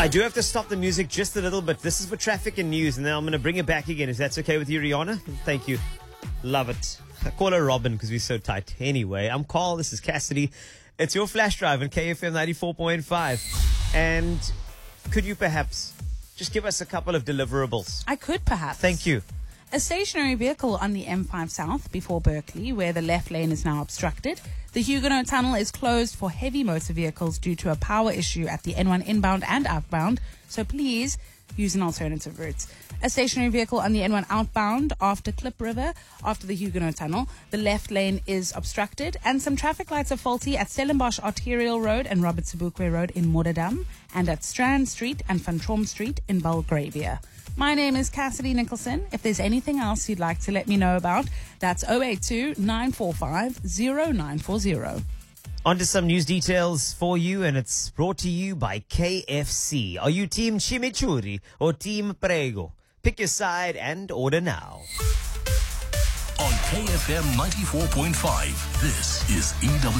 I do have to stop the music just a little bit. This is for traffic and news, and then I'm going to bring it back again. If that's okay with you, Rihanna? Thank you. Love it. I call her Robin because we're so tight. Anyway, I'm Carl. This is Cassidy. It's your flash drive on KFM 94.5. And could you perhaps just give us a couple of deliverables? I could perhaps. Thank you. A stationary vehicle on the M5 South before Berkeley, where the left lane is now obstructed. The Huguenot Tunnel is closed for heavy motor vehicles due to a power issue at the N1 inbound and outbound, so please use an alternative route. A stationary vehicle on the N1 outbound after Klip River, after the Huguenot Tunnel. The left lane is obstructed, and some traffic lights are faulty at Stellenbosch Arterial Road and Robert Sobukwe Road in Modadam, and at Strand Street and Van Trom Street in Belgravia. My name is Cassidy Nicholson. If there's anything else you'd like to let me know about, that's 082-945-0940. On to some news details for you, and it's brought to you by KFC. Are you Team Chimichurri or Team Prego? Pick your side and order now. On KFM 94.5, this is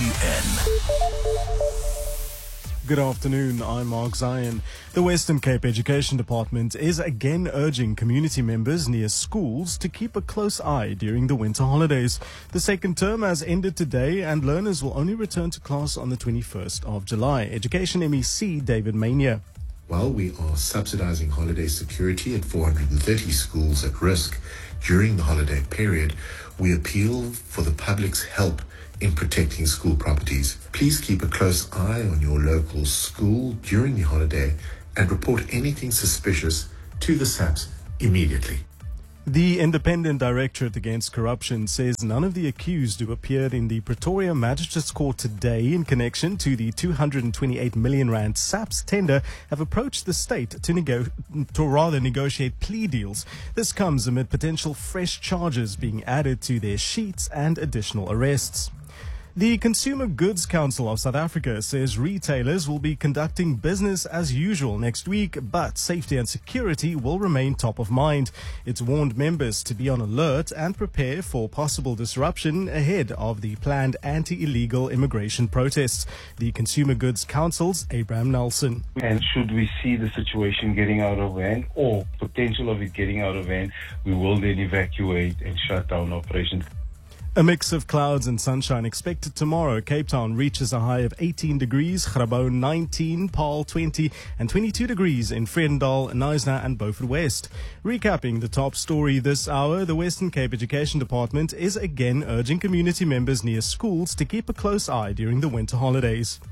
EWN. Good afternoon, I'm Mark Zion. The Western Cape Education Department is again urging community members near schools to keep a close eye during the winter holidays. The second term has ended today and learners will only return to class on the 21st of July. Education MEC David Mania. While we are subsidizing holiday security at 430 schools at risk during the holiday period, we appeal for the public's help in protecting school properties. Please keep a close eye on your local school during the holiday and report anything suspicious to the SAPS immediately. The Independent Directorate Against Corruption says none of the accused who appeared in the Pretoria Magistrates Court today in connection to the 228 million rand SAPS tender have approached the state to negotiate plea deals. This comes amid potential fresh charges being added to their sheets and additional arrests. The Consumer Goods Council of South Africa says retailers will be conducting business as usual next week, but safety and security will remain top of mind. It's warned members to be on alert and prepare for possible disruption ahead of the planned anti-illegal immigration protests. The Consumer Goods Council's Abraham Nelson. And should we see the situation getting out of hand or potential of it getting out of hand, we will then evacuate and shut down operations. A mix of clouds and sunshine expected tomorrow. Cape Town reaches a high of 18 degrees, Grabouw 19, Paarl 20 and 22 degrees in Vredendal, Knysna and Beaufort West. Recapping the top story this hour, the Western Cape Education Department is again urging community members near schools to keep a close eye during the winter holidays.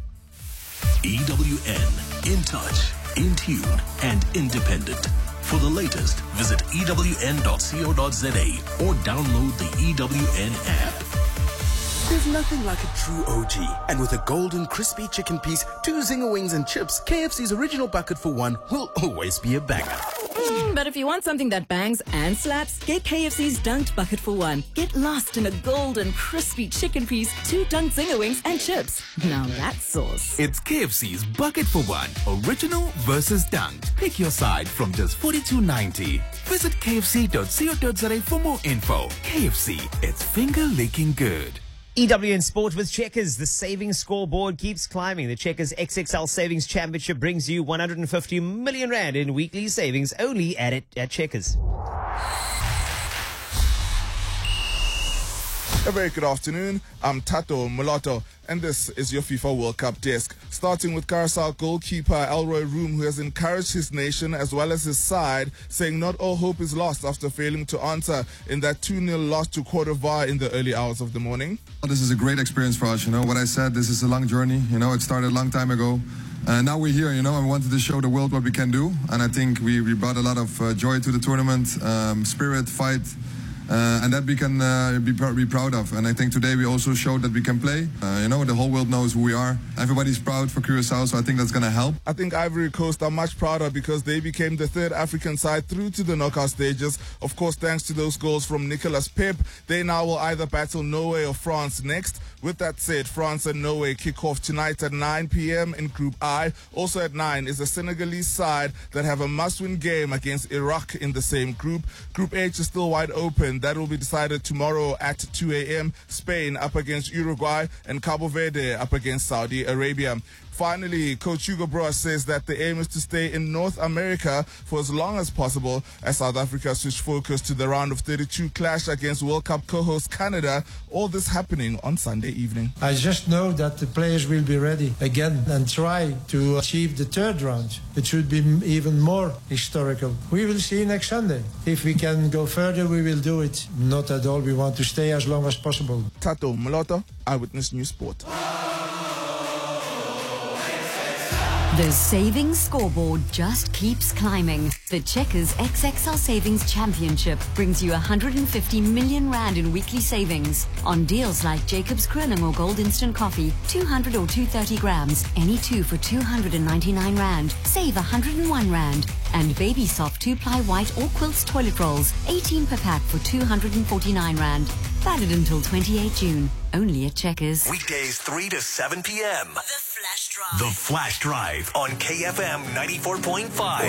EWN, in touch, in tune and independent. For the latest, visit ewn.co.za or download the EWN app. There's nothing like a true OG. And with a golden crispy chicken piece, 2 Zinger wings and chips, KFC's original bucket for one will always be a banger. But if you want something that bangs and slaps, get KFC's Dunked Bucket for one. Get lost in a golden, crispy chicken piece, 2 Dunked Zinger wings and chips. Now that's sauce. It's KFC's Bucket for One. Original versus Dunked. Pick your side from just $42.90. Visit kfc.co.za for more info. KFC, it's finger-licking good. EWN Sport with Checkers. The savings scoreboard keeps climbing. The Checkers XXL Savings Championship brings you 150 million rand in weekly savings only at Checkers. A very good afternoon. I'm Tato Mulatto, and this is your FIFA World Cup desk. Starting with Curacao goalkeeper Elroy Room, who has encouraged his nation as well as his side, saying not all hope is lost after failing to answer in that 2-0 loss to Côte d'Ivoire in the early hours of the morning. This is a great experience for us, what I said, this is a long journey, it started a long time ago. Now we're here, and wanted to show the world what we can do, and I think we brought a lot of joy to the tournament, spirit, fight, and that we can be proud of. And I think today we also showed that we can play. The whole world knows who we are. Everybody's proud for Curacao, so I think that's going to help. I think Ivory Coast are much prouder because they became the third African side through to the knockout stages. Of course, thanks to those goals from Nicolas Pep. They now will either battle Norway or France next. With that said, France and Norway kick off tonight at 9 p.m. in Group I. Also at 9 is the Senegalese side that have a must-win game against Iraq in the same group. Group H is still wide open. That will be decided tomorrow at 2 a.m. Spain up against Uruguay and Cabo Verde up against Saudi Arabia. Finally, Coach Hugo Broos says that the aim is to stay in North America for as long as possible as South Africa switch focus to the round of 32 clash against World Cup co-host Canada. All this happening on Sunday evening. I just know that the players will be ready again and try to achieve the third round. It should be even more historical. We will see next Sunday. If we can go further, we will do it. Not at all. We want to stay as long as possible. Tato Moloto, Eyewitness News Sport. The savings scoreboard just keeps climbing. The Checkers XXL Savings Championship brings you 150 million rand in weekly savings on deals like Jacob's Krilling or Gold Instant Coffee, 200 or 230 grams, any two for 299 rand. Save 101 rand. And Baby Soft 2-ply white or quilts toilet rolls, 18 per pack for 249 rand. Valid until 28 June. Only at Checkers. Weekdays 3 to 7 p.m. The Flash Drive. The Flash Drive on KFM 94.5.